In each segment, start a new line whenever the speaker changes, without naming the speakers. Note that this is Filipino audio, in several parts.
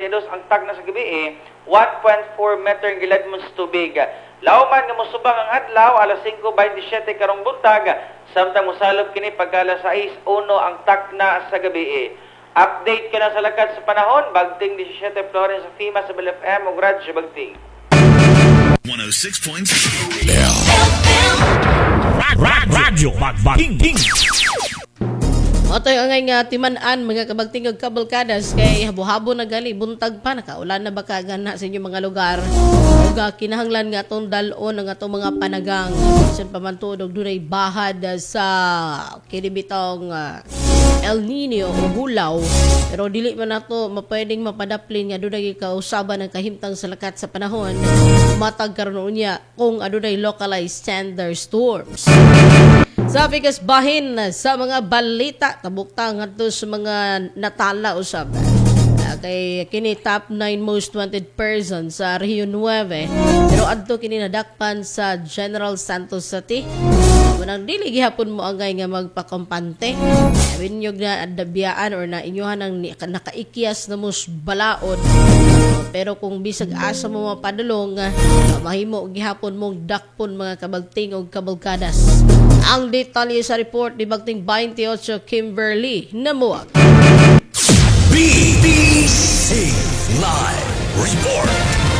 dos ang tag na sa gabi 1.4 meter ang gilad mo sa tubig. Lauman nga musubang ang adlaw alas 5:27 karong buntag samtang mosalop kini pagka alas 6:01 ang tag na sa gabi. Update ka na sa lakad sa panahon Bagting 17 Florence sa FEMA sa BLFM ug Radyo Bagting
106.7 Radyo Bagting.
Otoy angay nga timan-an mga kabagting ug kabalkadas kay habo-habo na gali buntag pa nakaulan na baka gana sa inyong mga lugar. Ug kinahanglan nga atong dalon ang atong mga panagang bisan pa man tuod og dunay bahad sa kinibitong El Nino o Hulaw, pero dili man nato mapwedeng mapadaplin nga dunay kausaban ng kahimtang sa lakat sa panahon matag karon unya kung adunay localized thunderstorms. Sabi kas bahin sa mga balita tabukta ngadto sa mga natala usab. Kay kini top 9 most wanted person sa Rio 9 pero adto kini nadakpan sa General Santos City. Manang dili gihapon mo angay nga magpakompante. Sabi niyo na adabiyaan or na inyohan ang nakaikyas na mus balaod. Pero kung bisag asa mo mapadulong, mahimo gihapon mong dakpon mga kabagting o kabalkadas. Ang detalye sa report ni Bagting 28 Kimberly Namuag.
BBC Live Report.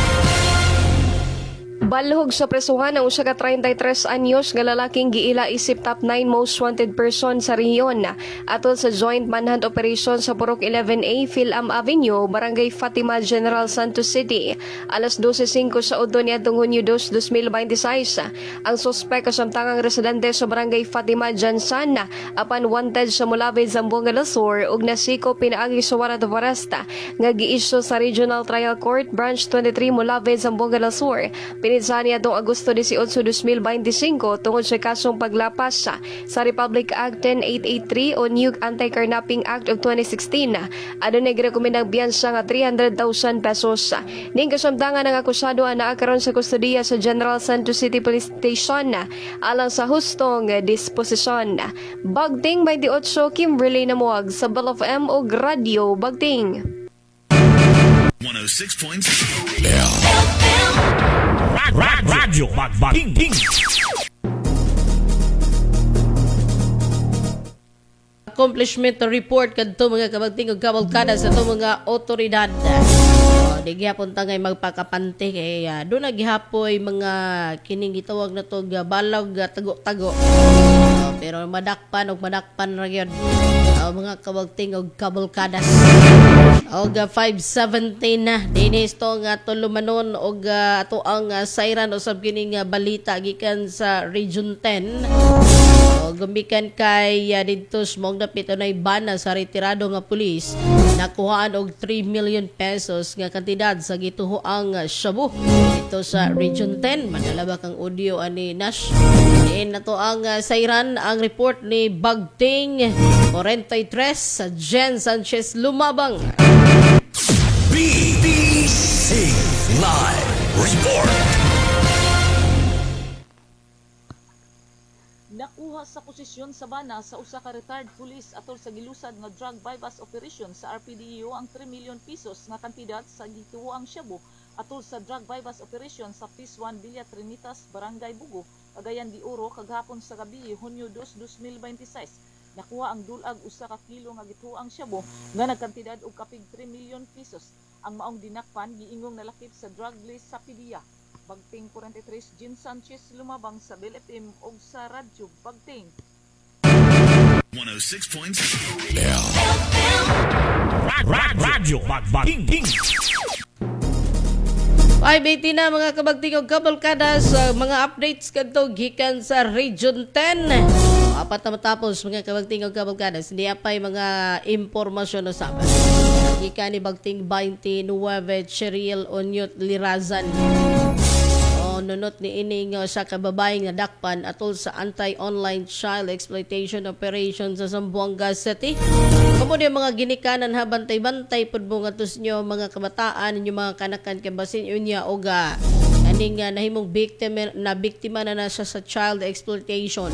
Balhog sa presuhan ang usa ka 33 anyos nga lalaking giila isip top 9 most wanted person sa rehiyon atol sa joint manhunt operation sa Purok 11A Philam Avenue, Barangay Fatima, General Santos City. Alas 12:05 sa udto niadtong Hunyo 2, 2026. Ang suspek kasamtangang residente sa Barangay Fatima, Jansan apan wanted sa Mulave, Zamboanga del Sur ug nasiko pinaagi sa warrant of arrest nga gi-issue sa Regional Trial Court Branch 23 Mulave, Zamboanga del Sur. Sa niadtong Agosto 18, 2025 tungod sa kasong paglapas sa Republic Act 10883 o New Anti-Carnapping Act of 2016. Adunay girekomendang biyansa nga 300,000 pesos. Ning kasamtangan ng akusado naa karon sa kustodiya sa General Santos City Police Station alang sa hustong disposisyon. Bagting 28 Kimberly Namuag sa BLFM o Radio Bagting.
106.7 Radyo Bagting.
Accomplishment report kadto mga kabagting ug kabalkada sa ato mga otoridad. Di gyapon ta ngay magpakapante kay do na gihapoy mga kining gitawag na to balog tago-tago. Pero madakpan ra gyud mga kabagting ug kabalkadas. Og 5:17 na dinis to nga tulumanon og ato ang siren usab kining balita gikan sa Region 10. Gumikan kay didto smog dapit nay bana sa retirado nga pulis nakuhaan og 3 million pesos nga kantidad sa gituhoang shabu dito sa Region 10. Madalabak ang audio ani Nash. Nato ang siren ang report ni Bagting 43 sa Jen Sanchez Lumabang.
BBC Live Report.
Nakuha sa posisyon sa bana sa usa ka retired police atol sa gilusad nga drug bypass operation sa RPDEO ang 3 million pesos nga kantidad sa gituoang shabu atol sa drug bypass operation sa Phase 1 Villa Trinitas, Barangay Bugo, Cagayan de Oro kagahapon sa gabi Hunyo 2, 2026. Nakuha ang dulag usa ka kilo nga gituoang shabu nga nagkantidad og kapig 3 million pesos. Ang maong dinakpan giingong nalakip sa drug list sa PDEA. Bagting 43 Jean Sanchez Lumabang sa BLFM og sa Radyo Bagting
106.7 Radyo Bagting.
5:80 na mga kabagting ug kabalkadas mga updates kadto gikan sa Region 10. Apat na matapos mga kabagting ug kabalkadas hindi apay mga impormasyon usab. Gikan ni Bagting 29 Cheryl Onyot Lirazan. Nunot ni ining sa kababaeng nga dakpan atol sa anti-online child exploitation operation sa Zamboanga City. Kamu yung mga ginikanan ha bantay-bantay pud mo ngadtos nyo mga kabataan inyo mga kanakan kay basin unya oga aning nahimong biktima na siya sa child exploitation.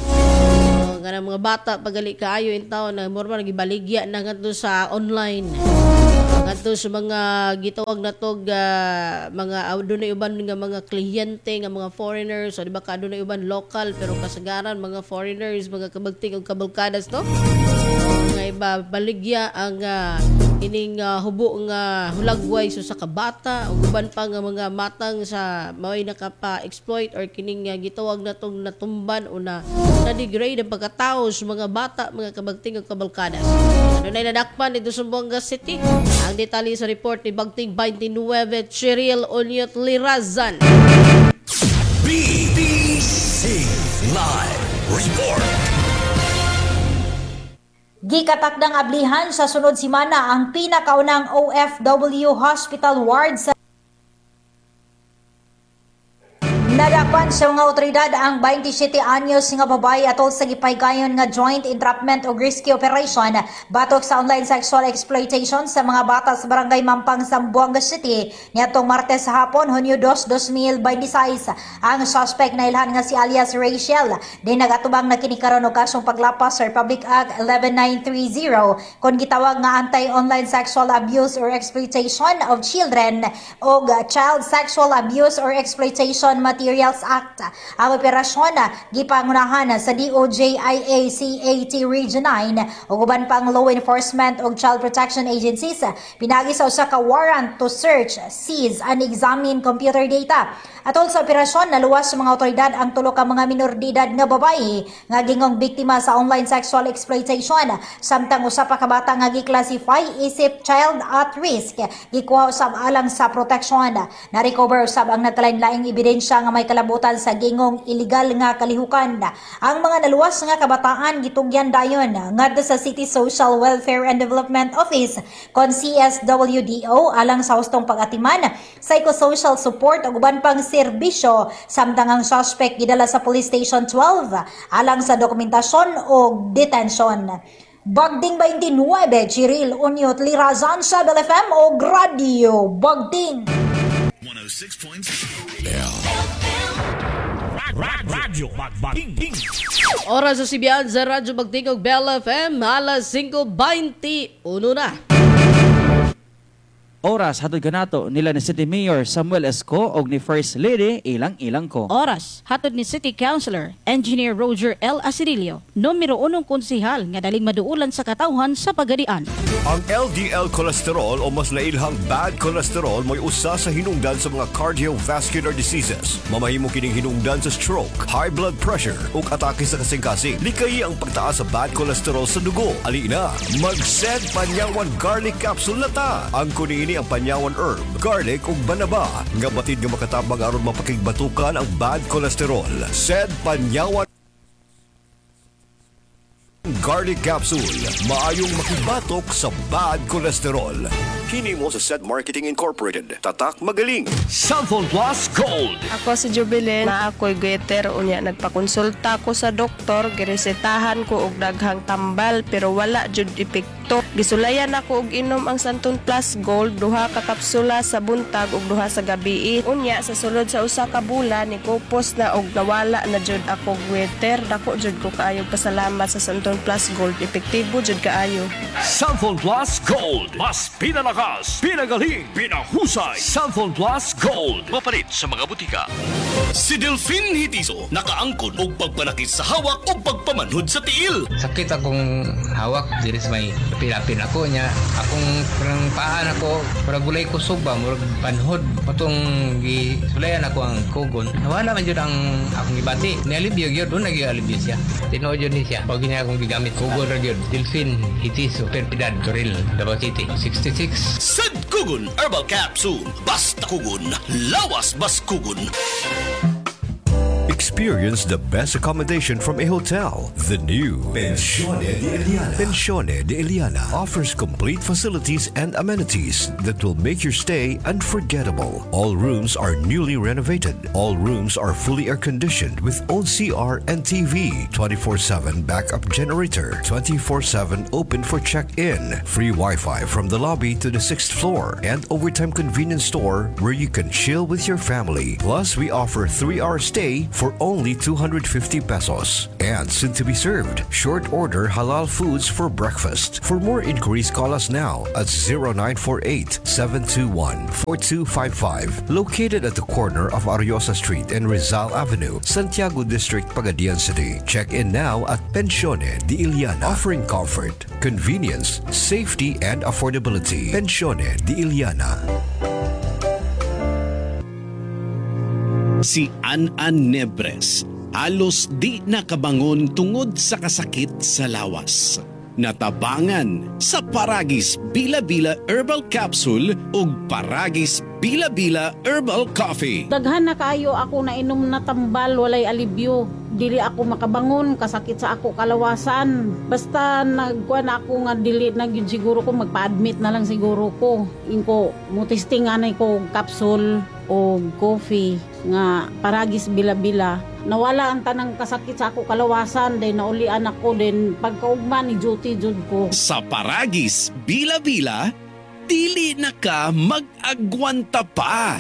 Nga mga bata pagali kaayo in taon na morma nagibaligya na ngadto sa online. Ngadto sa mga gitawag na tog mga adunay uban nga mga kliyente nga mga foreigners, o di ba adunay uban local pero kasagaran mga foreigners, mga kabagting ug kabulkadas to. Nga iba baligya ang ining hubo nga hulagway so sa kabata ug uban pa nga mga matang sa mao'y nakapa-exploit or kining gitawag na tong natumban o na-degrade ang pagkatao sa mga bata, mga kabagting ug kabulkadas. Ano na nadakpan dito sa Buanga City? Ang detalye sa report ni Bagting 29 Cheryl Onyot Lirazan.
BBC Live Report.
Gikatakdang ablihan sa sunod simana ang pinakaunang OFW hospital ward sa nadakpan sa mga otoridad ang 27 anyos nga babae atol sa gipaygayon nga joint entrapment o rescue operation batok sa online sexual exploitation sa mga bata sa barangay Mampang sa Buanga City niadtong Martes sa hapon, Hunyo 2, 2026. Ang suspect na ilhan nga si alias Rachel din nagatubang na kini karon og kasong paglapas sa Republic Act 11930 kon gitawag nga Anti-Online Sexual Abuse or Exploitation of Children o Child Sexual Abuse or Exploitation Materials Act. Ang operasyon gipangunahan sa DOJ-IACAT Region 9 ug uban pang law enforcement ug child protection agencies pinagi sa usa ka warrant to search, seize and examine computer data. Atol sa operasyon naluwas sa mga otoridad ang tulo ka mga minor de edad nga babae nga gingong biktima sa online sexual exploitation samtang usa pa ka bata nga gi-classify isip child at risk gikuha usab alang sa proteksyon. Na-recover usab ang nagkalain-laing ebidensya nga may kalabutan sa gingong illegal nga kalihukan. Ang mga naluwas nga kabataan gitugyan dayon ngadto sa City Social Welfare and Development Office kon CSWDO alang sa hustong pag-atiman, psychosocial support ug uban pang serbisyo samtang ang suspect gidala sa Police Station 12 alang sa dokumentasyon o detention. Bagding 29 Cheryl Onyot Lirazan sa BLFM o Radio Bagding
106.6 Radyo Bagbating.
Oras sa sibiyan sa Radyo Bagting ug Bell FM alas 5:21 na.
Oras hatod kanato nila ni City Mayor Samuel Esco og ni First Lady ilang-ilang ko.
Oras hatod ni City Councilor Engineer Roger L. Asirilio, numero 1 konsehal nga daling maduulan sa katawhan sa pagadian.
Ang LDL cholesterol o mas nailhang bad cholesterol mo'y usa sa hinungdan sa mga cardiovascular diseases. Mamahimo kining hinungdan sa stroke, high blood pressure ug atake sa kasing-kasing. Likayi ang pagtaas sa bad cholesterol sa dugo. Alina, mag-Sed Panyawan Garlic Capsule na ta. Ang kunini ang Panyawan herb, garlic ug banaba nga batid nga makatabang aron mapakigbatukan ang bad cholesterol. Sed Panyawan Garlic Capsule, maayong makibatok sa bad cholesterol. Hinimo sa Sed Marketing Incorporated. Tatak magaling.
Cellphone Plus Gold.
Ako si Jubilin, na ako'y goiter unya nagpakonsulta ko sa doktor, giresetahan ko og daghang tambal pero wala jud epekto. Gisulayan ako og inom ang Santon Plus Gold, 2 ka kapsula sa buntag ug 2 sa gabi. Unya sa sulod sa usa ka bulan ni kupos na og nawala na jud ako goiter. Dako jud ko kaayo pasalamat sa Santon Plus Gold, epektibo jud kaayo.
Cellphone Plus Gold. Mas pinalakas, pinagaling, pinahusay. Cellphone Plus Gold. Mapalit sa mga butika. Si Delphine Hitiso nakaangkon og pagpanakit sa hawak o pagpamanhod sa tiil.
Sakit akong hawak diri sa may pilapin ako niya. Akong parang paan ako, para gulay ko suba, murag panhod. Patong gisulayan ako ang kugon. Nawala man yun ang akong ibati. Nialibyo yun, doon nag-ialibyo siya. Tinood yun niya. Pag niya akong gigamit kugon ra yun. Delphine Hitiso, Perpidad, Toril, Davao City, 66.
Sed Kugon Herbal Capsule. Basta Kugon, lawas bas Kugon.
Experience the best accommodation from a hotel. The new Pensione de Eliana. Pensione de Eliana offers complete facilities and amenities that will make your stay unforgettable. All rooms are newly renovated. All rooms are fully air-conditioned with own CR and TV, 24/7 backup generator, 24/7 open for check-in, free Wi-Fi from the lobby to the 6th floor, and overtime convenience store where you can chill with your family. Plus, we offer 3-hour stay for only 250 pesos. And soon to be served, short order halal foods for breakfast. For more inquiries, call us now at 0948-721-4255. Located at the corner of Ariosa Street and Rizal Avenue, Santiago District, Pagadian City. Check in now at Pensione de Iliana, offering comfort, convenience, safety, and affordability. Pensione de Iliana.
Si An Nebres, halos di nakabangon tungod sa kasakit sa lawas. Natabangan sa Paragis Bila-Bila Herbal Capsule ug Paragis Bila-Bila Herbal Coffee.
Daghan na kaayo ako na inom na tambal, walay alibyo. Dili ako makabangon, kasakit sa ako kalawasan. Basta nagkuhan ako nga dili na gyud siguro ko, magpa-admit na lang siguro ko. Inko mutistingan ko capsule o coffee nga Paragis Bila-Bila. Nawala ang tanang kasakit sa ako kalawasan, then naulian ako, then pagkaugma ni duty jud ko.
Sa Paragis Bila-Bila, dili na ka mag-agwanta pa.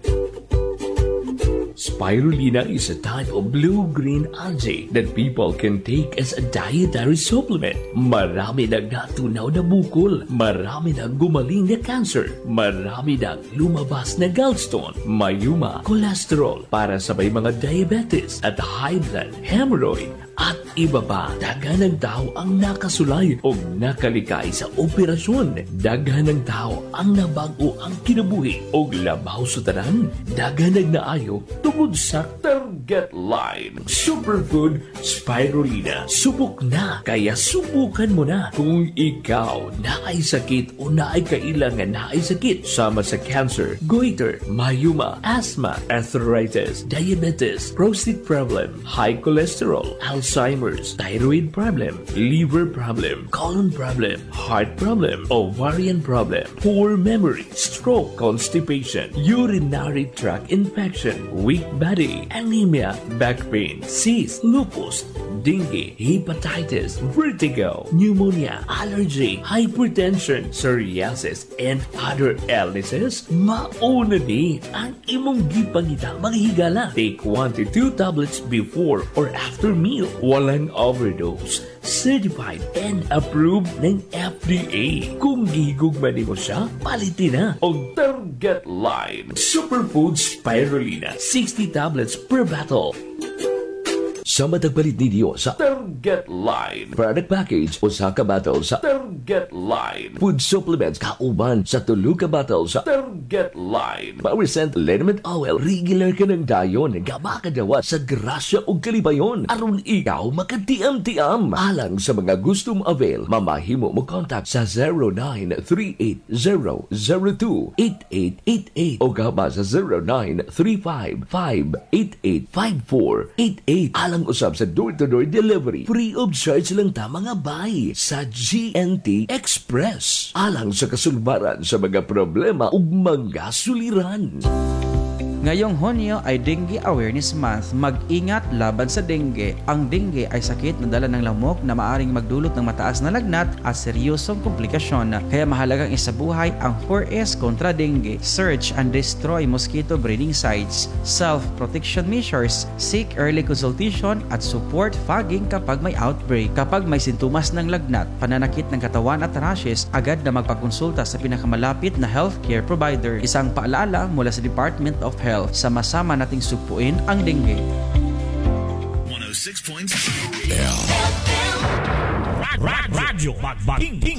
Spirulina is a type of blue-green algae that people can take as a dietary supplement. Marami nang natunaw na bukol, marami nang gumaling na cancer, marami nang lumabas na gallstone, mayuma, cholesterol para sa may mga diabetes at high blood, hemorrhoid, at iba pa. Daghan ng tao ang nakasulay o nakalikay sa operasyon. Daghan ng tao ang nabago ang kinabuhi o labaw sa tanan. Daghan ng naayo tungod sa Target Line. Superfood Spirulina. Subok na, kaya subukan mo na. Kung ikaw naay sakit o naay kailangan naay sakit sama sa cancer, goiter, mayuma, asthma, arthritis, diabetes, prostate problem, high cholesterol, Alzheimer's, thyroid problem, liver problem, colon problem, heart problem, ovarian problem, poor memory, stroke, constipation, urinary tract infection, weak body, anemia, back pain, cyst, lupus, dengue, hepatitis, vertigo, pneumonia, allergy, hypertension, psoriasis, and other illnesses, mauna ni ang imong gipangita mga higala. Take 1 to 2 tablets before or after meal. Walang overdose. Certified and approved ng FDA. Kung gihigugman mo siya, palitin na. O Target Line. Superfood Spirulina. 60 tablets per bottle. Sa matagpalit ninyo sa Target Line. Product package o sa kabatal sa Target Line. Food supplements kauban sa tulog kabatal sa Target Line. Power Scent Liniment Oil. Regular ka ng dayon. Gabakadawa sa grasya o kalibayon. Aron ikaw makatiam-tiam. Alang sa mga gustong avail, mamahimo mo contact sa 0938-002-8888 o gaba sa 0935-588-5488. Alang usab sa door-to-door delivery. Free of charge lang ta mga bay sa GNT Express. Alang sa kasulbaran sa mga problema ug mga suliran.
Ngayong Hunyo ay Dengue Awareness Month. Mag-ingat laban sa dengue. Ang dengue ay sakit na dala ng lamok na maaring magdulot ng mataas na lagnat at seryosong komplikasyon. Kaya mahalagang isabuhay ang 4S kontra dengue. Search and destroy mosquito breeding sites. Self-protection measures. Seek early consultation at support fogging kapag may outbreak. Kapag may sintomas ng lagnat, pananakit ng katawan at rashes, agad na magpakonsulta sa pinakamalapit na healthcare provider. Isang paalala mula sa Department of Health. Sama-sama nating supuin ang dengue.
106.7
Radyo Magbating.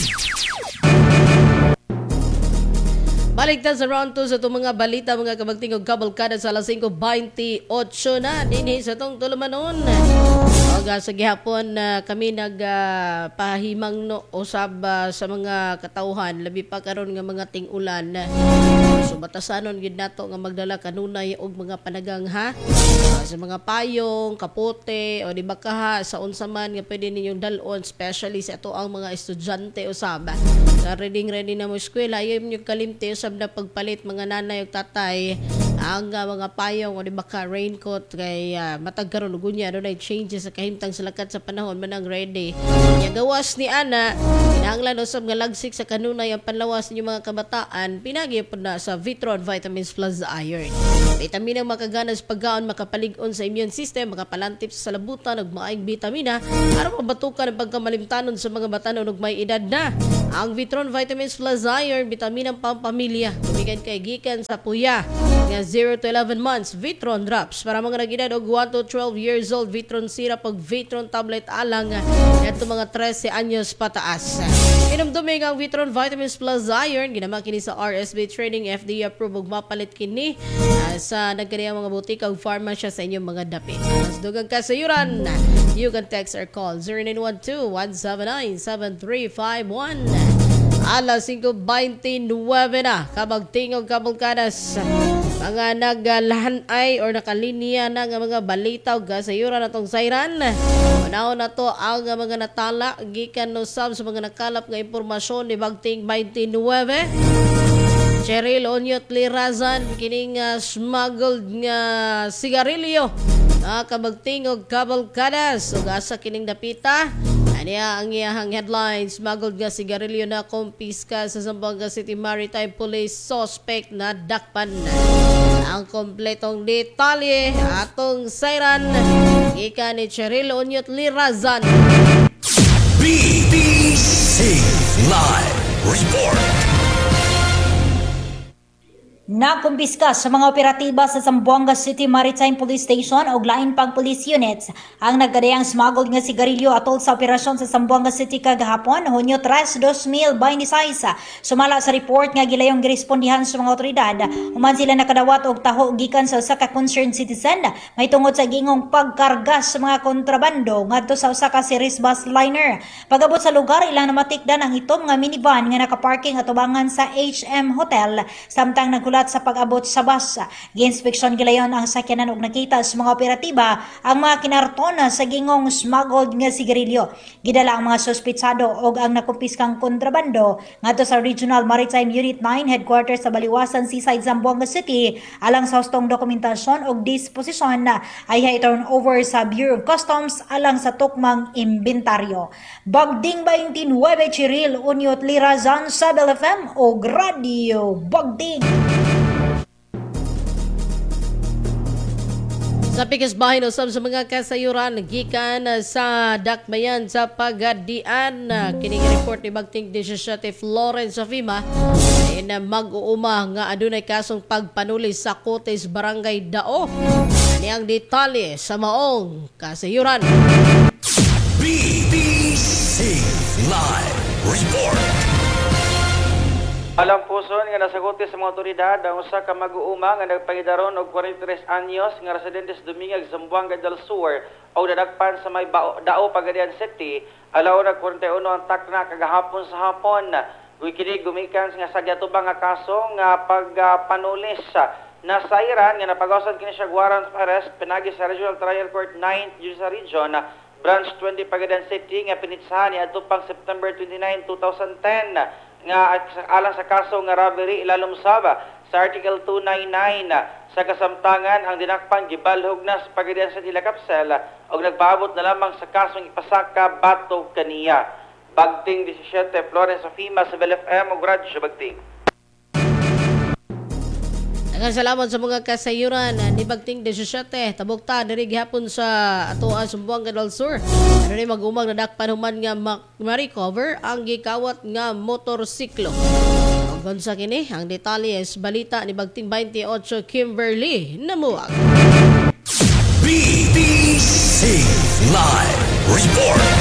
Baligtad sa round 2 sa itong mga balita, mga kabagtingog kabalkada sa alas 5:28 na dinhi sa itong tulumanon. Sa gihapon kami nagpahimang usab sa mga katauhan, labi pa karon nga mga ting-ulan. So batasanon gid nato nga magdala kanunay og mga panagang ha. Sa mga payong, kapote o di ba kaha sa unsa man nga pwede ninyong dalon, especially sa ato ang mga estudyante usab. Ready na mo eskwela, ayo niyo kalimti usab na pagpalit mga nanay ug tatay ang mga payong o di baka raincoat kay matag karon ug unya adunay changes sa kahimtang salakat sa panahon manang ready. Nya gawas ni ana kinahanglan usab nga lagsik sa kanunay ang panlawas ninyo mga kabataan pinagi pod na sa Vitron Vitamins Plus Iron. Vitamina makaganas pagkaon makapalig-on sa immune system, makapalantip sa salabutan ug maayong vitamina aron mabatukan ang pagkamalimtanon sa mga batanon ug may edad na. Ang Vitron Vitamins Plus Iron, bitaminang pampamilya, tumigan kay gikan sa puya nga 0 to 11 months, Vitron Drops. Para mga nag-edad og 1 to 12 years old, Vitron Syrup ug Vitron Tablet alang at mga 13 anyos pataas. Inumdumi ang Vitron Vitamins Plus Iron, ginama kini sa RSB Trading, FDA approved ug mapalit kini sa nagkaniyang mga butika ug pharmacy sa inyong mga dapit. Mas dugang kasayuran, you can text or call 0912-179-7351. Alas 5:29 na, kabagtingog kabulkadas. Mga naglahanay or nakalinya na nga mga balita ug kasayuran atong sayran. Unahon na to ang mga natala gikan no sab sa mga nakalap nga impormasyon ni Bagting 29. Cheryl Onyot Lirazan kining smuggled nga sigarilyo kabagtingog kabalkadas ug asa kining dapita. Aniya ang iyahang headlines, smuggled nga sigarilyo na kumpiska sa Zamboanga City Maritime Police, suspect na dakpan. Ang kompletong detalye atong sayran ika ni Cheryl Onyot Lirazan.
BBC Live Report.
Nakumpiska sa mga operatiba sa Zamboanga City Maritime Police Station o lain pang police units ang nagkadayang smuggled nga sigarilyo atol sa operasyon sa Zamboanga City kagahapon, Hunyo 3, 2026. Sumala sa report nga gilayong girespondihan sa mga otoridad, human sila nakadawat og taho gikan sa usa ka concerned citizen may tungod sa gingong pagkarga sa mga kontrabando ngadto sa usa ka series bus liner. Pagabot sa lugar, ilang namatikdan ang itom nga minivan nga nakaparking atubangan sa HM Hotel samtang nagkulat sa pag-abot sa bus. Gi-inspeksyon gilayon ang sakyanan ug nakita sa mga operatiba ang mga kinarton sa gingong smuggled nga sigarilyo. Gidala ang mga suspetsado ug ang nakumpiskang kontrabando ngadto sa Regional Maritime Unit 9 headquarters sa Baliwasan, Seaside, Zamboanga City alang sa hustong dokumentasyon ug disposisyon ay i-turn over sa Bureau of Customs alang sa tukmang inventaryo. Bagding 29 Cheryl Onyot Lirazan sa Bell FM o Radio Bagding.
Sa pikasbahin usab sa mga kasayuran gikan sa dakbayan sa Pagadian, kining report ni Bagting 17 Florence sa FIMA ay na mag-uuma nga adunay kasong pagpanuli sa Cotes Barangay Dao. Ani ang detalye sa maong kasayuran.
BBC Live Report.
Alang puson nga nasaguti sa mga otoridad ang usa ka mag-uuma nga nagpangidaron og 43 anyos nga residente sa Dumingag, Zamboanga del Sur o nadagpan sa may Dao, Pagadian City. Alaw na 41 ang takna kagahapon sa hapon. Kini gumikan nga sa gyatubang nga kaso nga pagpanulis na sayran nga napagawasan kini siya warrant of arrest pinagi sa Regional Trial Court 9th Judicial Region Branch 20 Pagadian City nga pinitsahan ni adto pang September 29, 2010 nga alang sa kaso nga robbery ilalom saba sa Article 299 sa kasamtangan ang dinakpan gibalhog na sa Pagadian City Lakapsel og nagpaabot na lamang sa kasong ipasaka bato kaniya. Bagting 17 Florence of FIMA sa Bell FM ug Radyo Bagting.
Salamat sa mga kasayuran ni Bagting 17 tabukta diri gihapon sa atoa Zamboanga del Sur. Ano ni mag-umang nadakpan human nga ma-recover ang gikawat nga motorsiklo. Ug sa kini ang detalye sa balita ni Bagting 28 Kimberly Namuag.
BBC Live Report.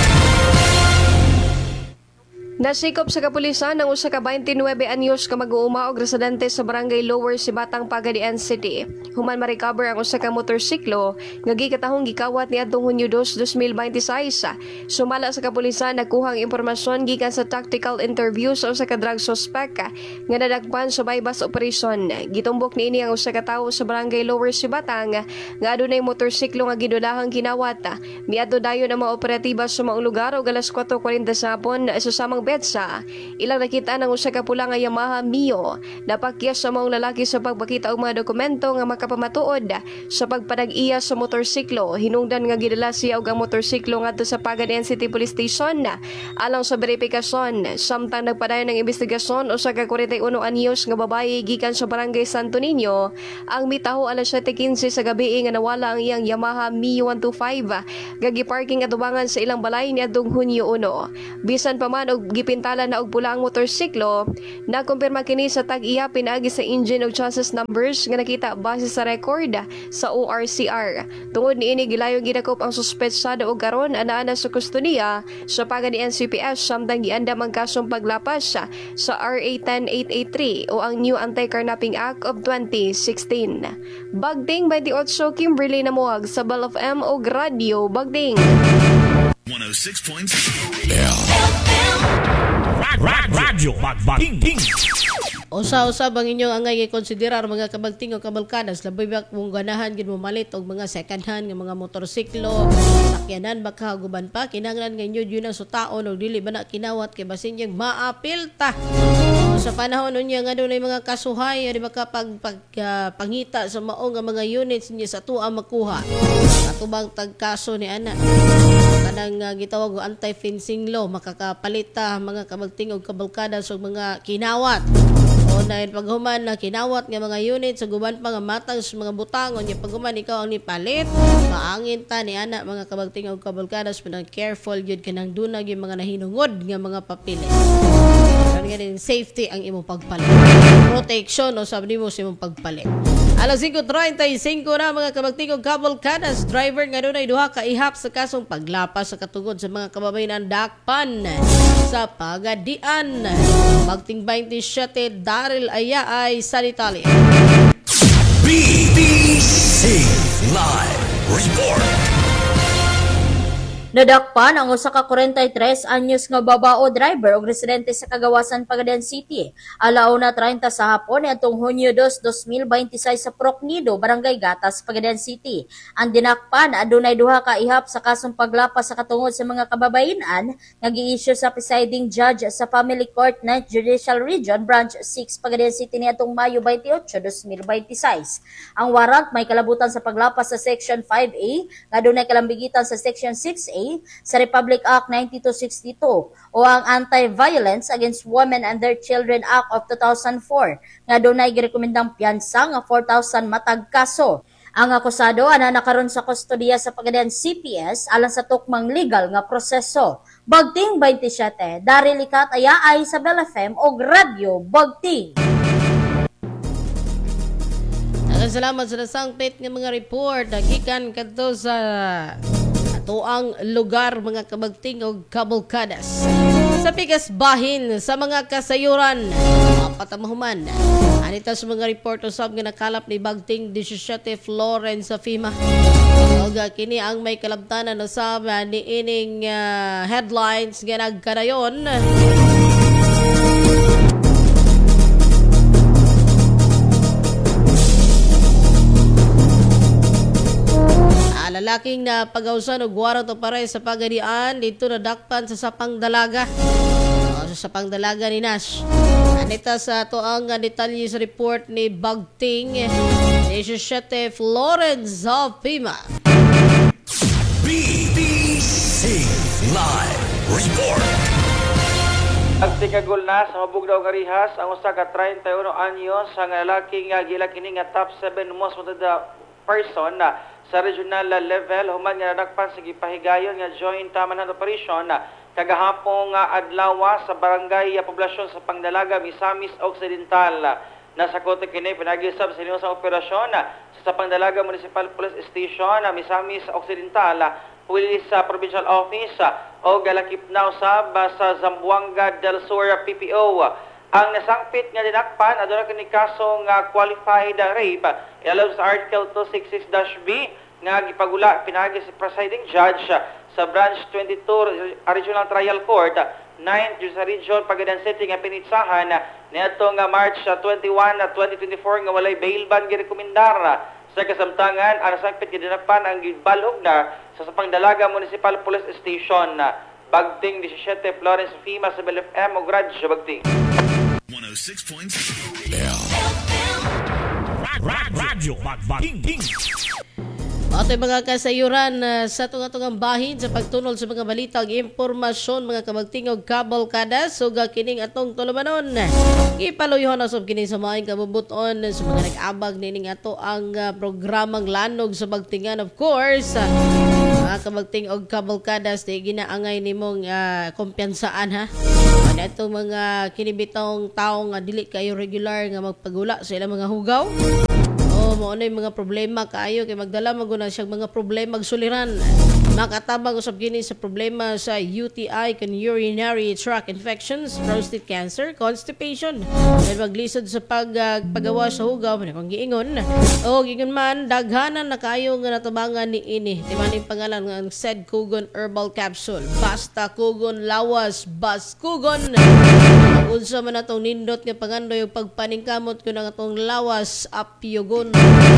Nasikop sa kapulisan ang usa ka 29 anyos ka mag-uuma og residente sa Barangay Lower Sibatang, Pagadian City. Human ma-recover ang usa ka motorsiklo nga gikatahong gikawat niadtong Hunyo 2, 2026. Sumala sa kapulisan nagkuhang impormasyon gikan sa tactical interview sa usa ka drug suspect nga nadakpan sa bypass operation. Gitumbok niini ang usa ka tawo sa Barangay Lower Sibatang nga adunay motorsiklo nga gidulahang kinawat. Miadto dayon ang mga operatiba sa maong lugar og alas 4:40 sa hapon sa samang betsa. Ilang nakita ng usa ka pula nga Yamaha Mio. Napakyas sa maong lalaki sa pagpakita og mga dokumento nga makapamatuod sa pagpanag-iya sa motorsiklo. Hinungdan nga gidala siya og ang motorsiklo ngadto sa Pagadan City Police Station alang sa verifikasyon. Samtang nagpadayon ng investigasyon usa ka 41 anyos nga babae gikan sa Barangay Santo Niño ang mitaho alas 7:15 sa gabi nga nawala ang iyang Yamaha Mio 125 gagi-parking atubangan sa ilang balay niadtong Hunyo 1. Bisan pa man og gipintala na og pula ang motorsiklo, nakumpirma kini sa tag-iya pinaagi sa engine ug chassis numbers nga nakita base sa record sa ORCR. Tungod niini gilayo gidakop ang suspetsado og karon ana sa kustodiya sa paga ni NCPS samtang giandam ang kasong paglapas sa RA 10883 o ang New Anti-Carnapping Act of 2016. Bagding 28 Kimberly Namuag sa Bal of M o Radio Bagding.
106.7
Radyo Magbating.
Usa-usa bang inyong angay i-konsiderar mga kabagting o kabalkadas labi ba kung ganahan gid mo malit og mga second hand nga mga motorsiklo, sakyanan baka guban pa kinahanglan nga inyo ang sutaon og dili ba na kinawat kay basin yung maapil ta. Sa panahon unya nga dunay mga kasuhay di ba kapag pangita sa mao nga mga units niya sa tuwa makuha. Atubang tagkaso ni ana. Kanang gitawag og anti-fencing law makakapalita mga kabagting og kabalkadas og mga kinawat. O dahil paghuman na kinawat nga mga unit sa guban pa nga matang sa mga butang o niya paghuman ikaw ang nipalit maangin ta ni anak mga kabagting og kabalkadas pinang careful yun kanang dunag yung mga nahinungod nga mga papilis kaya nga din safety ang imong pagpalit protection o sabi mo sa imong pagpalit. Alas 5:35 na mga kabagting og kabalkadas driver nga dunay duha ka ihap sa kasong paglapas sa katungod sa mga kababayan dakpan sa Pagadian. Magting 27 Daryl Ayaay Sanitali.
BBC Live Report.
Nadakpan ang usa ka 43 anyos nga babao driver og residente sa Cagawasan, Pagadan City. Alauna 30 sa hapon niadtong Hunyo 2, 2026 sa Procnido, Barangay Gatas, Pagadan City. Ang dinakpan adunay duha ka ihap sa kasong paglapas sa katungod sa mga kababayenan nga gi-issue sa presiding judge sa Family Court 9th Judicial Region Branch 6 Pagadan City niadtong Mayo 28, 2026. Ang warrant may kalabutan sa paglapas sa Section 5A nga adunay kalambigitan sa Section 6A sa Republic Act 9262 o ang Anti-Violence Against Women and Their Children Act of 2004 nga dunay girekomendang piyansa nga 4,000 matag kaso. Ang akusado ana nakaron sa kustodiya sa Pagadan CPS alang sa tukmang legal nga proseso. Bagting 27 Daryl Ayaay sa Bel FM og Radio Bagting.
Salamat sa nasangpit nga mga report gikan kadto sa tuang lugar mga kabagting o kabalkadas. Sa pikas bahin sa mga kasayuran, patamahuman. Anita sa mga report usab nga nakalap ni Bagting 17 Florence sa FEMA. Og kini ang may kalabtanan usab ni ining headlines nga nagkadayon. Lalaking na pagausan og warrant of arrest sa Pagadian dito na dakpan sa Sapang Dalaga. Sa Sapang Dalaga ni Nash. Anita sa ato ang detalye sa report ni Bagting 17 Florence of FEMA.
BBC Live Report.
Agtikagol na sa mabugdaw nga rihas ang usa ka 31 anyos ang lalaki nga gila kini nga top 7 most wanted person sa regional level human nga nadakpan sa gipahigayon nga joint manhunt operation kagahapon nga adlaw sa barangay poblasyon sa Pangdalaga, Misamis Occidental. Nasa kote kini pinag-isab sa inyong operasyon sa Pangdalaga Municipal Police Station, Misamis Occidental, Police Provincial Office o galakip na usab sa Zamboanga del Sur PPO. Ang nasangpit nga dinakpan aduna kini kaso nga qualified rape ilaw sa Article 266-B nga gipagula pinagi sa presiding judge sa Branch 22 Regional Trial Court 9th sa Region Pagadan City nga pinitsahan niadto nga March 21, 2024 nga walay bail ban girekomendar. Sa kasamtangan ang nasangpit nga dinakpan ang gibalhog na sa Pangdalaga Municipal Police Station. Bagting 17, Florence Fima sa BLFM o Radyo Bagting.
106.7
Radyo Bagting.
Ato mga kasayuran sa tunga-tungang bahin sa pagtunol sa mga balitang impormasyon mga kabagtingog kabalkada so kining atong tulumanon. Ipaluyon na sab kini sa maayong kabubuton sa mga nag-abag nining ato ang programang Lanog sa Bagtingan of course. Mga kabagtingog kabalkada di ginaangay nimong kumpiyansaan ha. Ano itong mga kinibitong taong dili kayo regular nga magpagula sa ilang mga hugaw. Mao na yung mga problema kaayo kay magdala maguna siyang mga problema magsuliran. Makatabang usab kini sa problema sa UTI kan urinary tract infections, prostate cancer, constipation. Dahil maglisod sa paggawa sa hugaw man giingon. O giingon man daghanan na kayo nga natabangan ni ini. Di man yung pangalan ng said Kugon Herbal Capsule. Basta Kugon Lawas, Bas Kugon. Unsa man atong nindot nga pangandoy og pagpaningkamot ko ng atong Lawas Apyogon.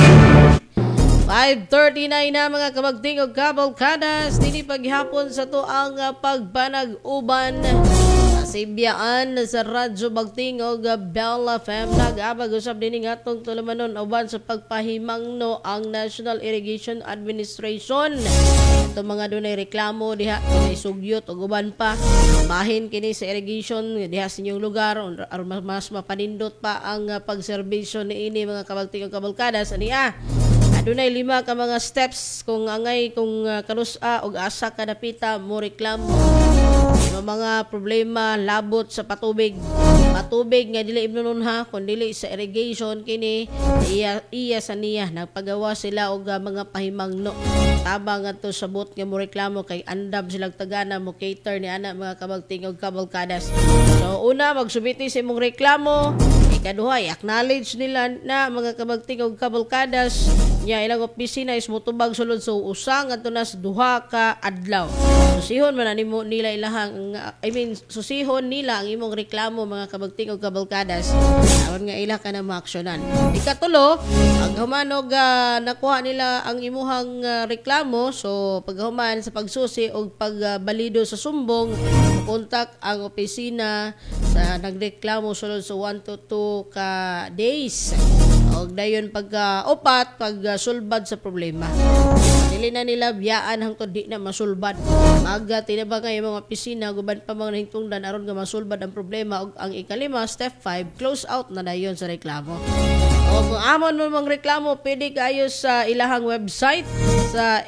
5:39 na mga kabagting og kabalkadas dili paghapon sa to ang pagbanag uban Sibyaan sa Radyo Bagting og Bella FM nag-abag usab dinhi atong tulumanon uban sa pagpahimangno ang National Irrigation Administration. Ito mga dunay reklamo diha kay sugyot ug uban pa bahin kini sa irrigation diha sa inyong lugar aron mas mapanindot pa ang pagserbisyo niini mga kabagting og kabalkadas aniya. Adunay 5 ka mga steps kung angay kung kanusa og asa ka dapita mo reklamo. Mga problema labot sa patubig nga dili ibnunon ha kun dili sa irrigation kini iya sa niya nagpagawa sila og mga pahimangno tabang adto sabot nga mo reklamo kay andam silang tagana mo cater ni ana mga kabagting og kabalkadas. So una magsubiti sa imong reklamo, ikaduha acknowledge nila na mga kabagting og kabalkadas nya ilang opisina is motubag sulod so usang adto na sa duha ka adlaw. Susihon man nimo nila ilahang susihon nila ang imong reklamo mga kabagting og kabalkadas aron nga ila ka na maaksyonan. Ikatulo, ang humanog nakuha nila ang imuhang reklamo so paghuman sa pagsusi og pagbalido sa sumbong kontak ang opisina sa nagreklamo sulod sa 1 to 2 ka days. Og dayon pag-upat pagsulbad sa problema. Dili na nila biyaan hangtod di na masulbad. Maga tinabang kay mga opisina guban pa mga nahintungdan aron nga masulbad ang problema og ang ikalima step 5 close out na dayon sa reklamo. Og kung amon mo mang reklamo pwede kayo sa ilahang website sa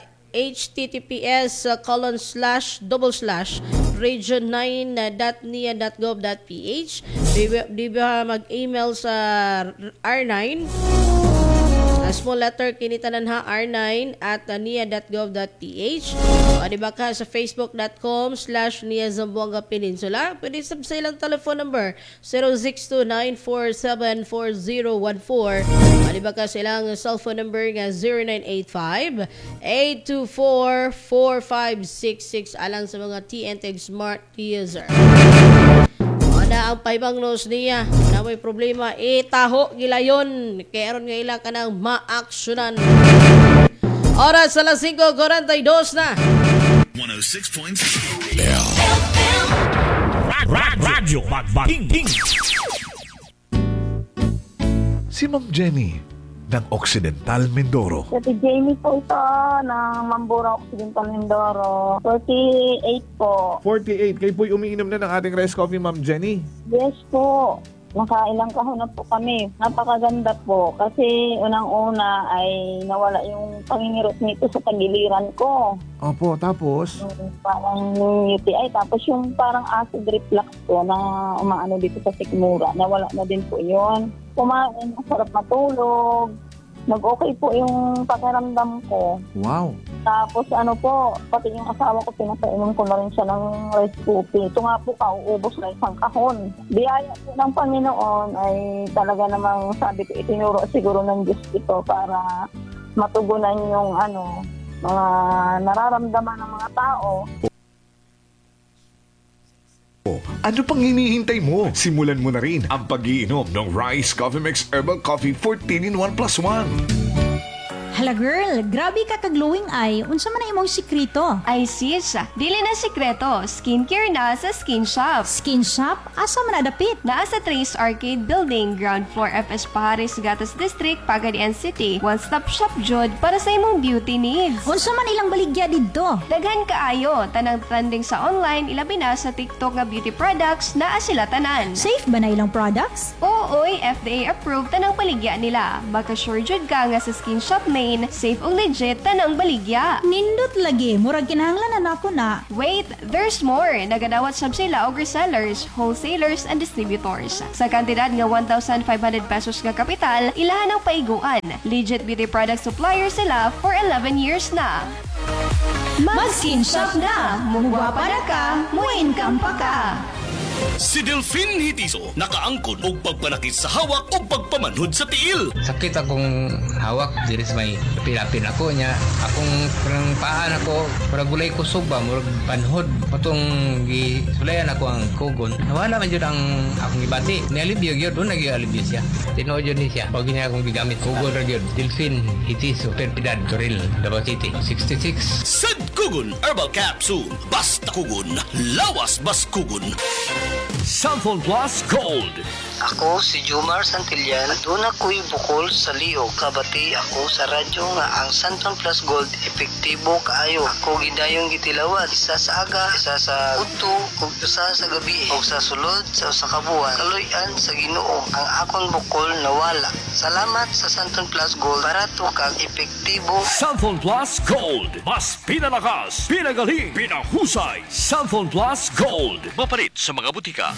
https://region9.nia.gov.ph di ba mag-email sa R9 small letter kinitanan ha r9@nia.gov.ph o di ba ka sa facebook.com/Nia Zamboanga Peninsula pwede sa ilang telephone number 062-947-4014 o di ba ka sa ilang cellphone number nga 0985-824-4566 alang sa mga TNT Smart user. Na ang paibangnos niya na may problema taho gilayon kaya aron nga ila ka nang maaksyonan. Oras sa 5:42 na
106.7
Radyo Bagting.
Si Ma'am Jenny ng Occidental Mindoro.
Si Jamie po ito ng Mambura Occidental Mindoro. 48 po.
48. Kayo po'y umiinom na ng ating rice coffee, Ma'am Jenny?
Yes po. Nakailang kahon na po kami. Napakaganda po. Kasi unang-una ay nawala yung pangingirot nito sa tagiliran ko.
Opo, tapos?
Parang UTI. Tapos yung parang acid reflux ko na umaano dito sa sikmura. Nawala na din po yun. Kumain, masarap matulog. Nag-okay po yung pakiramdam ko.
Wow.
Tapos pati yung asawa ko, pinapainom ko na rin siya ng rice coffee. Ito nga po, kauubos na isang kahon. Biyaya po ng Panginoon ay talaga namang sabi ko, itinuro siguro ng Diyos ito para matugunan yung mga nararamdaman ng mga tao.
Ano pang hinihintay mo? Simulan mo na rin ang pag-iinom ng Rice Coffee Mix Herbal Coffee 14 in 1+1.
Hala girl, grabe ka ka-glowing eye. Unsa man ang imong sikreto?
Ay sis, dili na sikreto. Skincare na sa Skin Shop.
Skin Shop? Asa man adapit?
Naa sa Trace Arcade Building, ground floor FS Pahares, Gatas District, Pagadian City. One-stop shop jud para sa imong beauty needs.
Unsa man ilang baligya didto?
Daghan kaayo, tanang trending sa online, ilabi na sa TikTok nga beauty products, naa sila tanan.
Safe ba na ilang products?
Oo, FDA approved tanang baligya nila. Baka sure jud ka nga sa Skin Shop main, safe ug legit tanang baligya.
Nindot lagi, murag kinahanglan na ako na.
Wait, there's more. Nagadawat sab sila og resellers, wholesalers, and distributors. Sa kantidad nga 1,500 pesos nga kapital, ilahan ang paiguan. Legit beauty product supplier sila for 11 years na.
Mag-Skin Shop na! Mugwapa na ka, mo-income pa ka!
Si Delfin Hitiso nakaangkon og pagpanakit sa hawak o pagpamanhod sa tiil.
Sakit akong hawak, diri sa may pilapin ako niya. Akong parang paan ako, parang gulay ko suba, murag panhod. Patong gisulayan ako ang kugon. Nawala man yun ang akong ibati. Nialibyo yun, doon nag-ialibyo siya. Tinood yun siya. Pag niya akong gigamit kugon ra yun. Delfin Hitiso, Perpidad, Toril, Davao City, 66.
Sad Kugon Herbal Capsule. Basta kugon, lawas bas kugon. Samphon Plus Gold.
Ako si Jomar Santillan. Doon ako'y bukol sa liog. Kabati ako sa radyo nga ang Samphon Plus Gold epektibo kaayo. Ako gidayong gitilawad. Isa sa aga, isa sa udto, ug isa sa gabi, ug sa sulod sa usa ka buwan. Kaloy-an sa Ginoo ang akong bukol nawala. Salamat sa Samphon Plus Gold. Barato kag epektibo.
Samphon Plus Gold. Mas pinalakas, pinagaling, pinahusay. Samphon Plus Gold. Mapalit sa mga butika.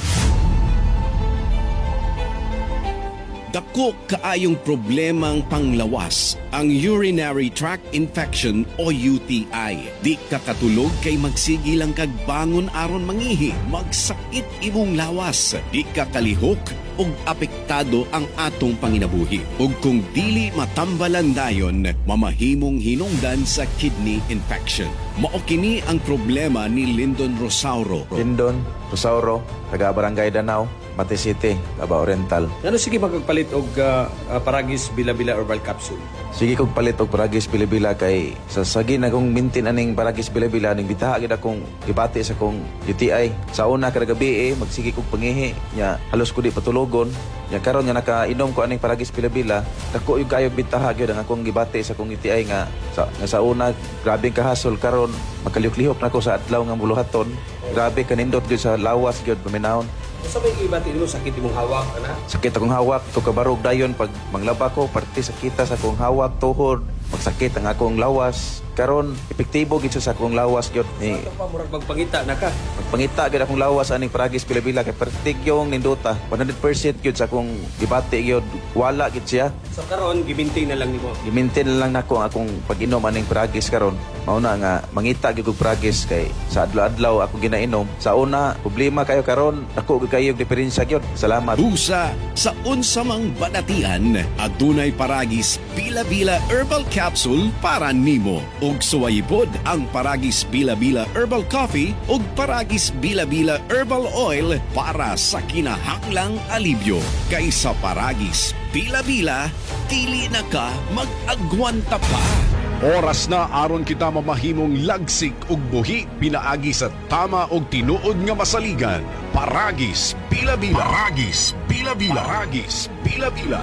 Dako kaayong problemang panglawas, ang urinary tract infection o UTI. Di ka katulog kay magsigi lang kag bangon aron mangihi, magsakit imong lawas. Di ka kalihok ug apektado ang atong panginabuhi. Ug kung dili matambalan dayon, mamahimong hinungdan sa kidney infection. Mao kini ang problema ni Lyndon Rosauro.
Lyndon Rosauro, taga Barangay Danau, Mate City, Davao Oriental.
Ano sige magpalit og Paragis Bila-Bila Herbal Capsule?
Sige kog palit og Paragis Bila-Bila kay sa sagi na kong mintin aning Paragis Bila-Bila ning bitaha gid akong gibati sa kong UTI. Sa una kada gabi magsige kog pangihi nya halos ko di patulogon. Nya karon nga nakainom ko aning Paragis Bila-Bila, dako yung kayo bitaha gyud ang akong gibati sa kong UTI nga sa una grabeng kahasol karon makalihok-lihok nako sa adlaw nga buluhaton. Grabe kanindot gyud sa lawas gyud paminahon.
Sa may ibati mo sakit imong hawak ana?
Sakit akong hawak, to kabarog dayon pag manglaba ko, parte sakita sa akong hawak, tuhod, magsakit ang akong lawas. Karon epektibo gid sa akong lawas gyud ni.
Murag magpangita na ka.
Magpangita gyud akong lawas aning Paragis Bila-Bila kay pertigyong nindota. 100% gyud sa akong gibati gyud, wala gyud siya.
So karon gimintin na lang nimo.
Gimintin na lang nako akong pag-inom aning Paragis karon. Mao na nga mangita gyud og Paragis kay sa adlaw-adlaw ako ginainom. Sa una problema kayo karon, dako kayo diferensya gyud. Salamat.
Busa sa unsa mang badatian, adunay Paragis Bila-Bila Herbal Capsule para nimo. Og suwayipod ang Paragis Bila-Bila Herbal Coffee og Paragis Bila-Bila Herbal Oil para sa kinahanglang alibyo. Kaysa Paragis Bila-Bila, dili na ka mag-agwanta pa.
Oras na aron kita mamahimong lagsik ug buhi pinaagi sa tama og tinuod nga masaligan. Paragis Bila-Bila. Paragis Bila-Bila. Paragis Bila-Bila.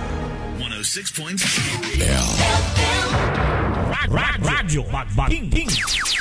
106.7
Radyo Magbating.